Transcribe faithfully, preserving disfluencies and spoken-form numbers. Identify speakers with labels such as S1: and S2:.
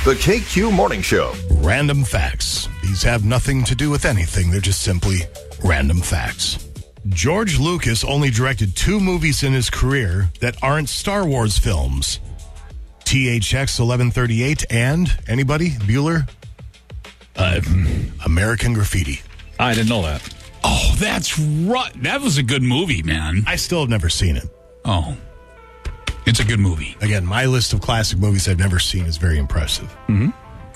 S1: The K Q Morning Show.
S2: Random facts. These have nothing to do with anything. They're just simply random facts. George Lucas only directed two movies in his career that aren't Star Wars films. T H X eleven thirty-eight and, anybody? Bueller? Uh, American Graffiti.
S3: I didn't know that.
S4: Oh, that's right. That was a good movie, man.
S2: I still have never seen it.
S4: Oh. It's a good movie.
S2: Again, my list of classic movies I've never seen is very impressive.
S4: Mm-hmm.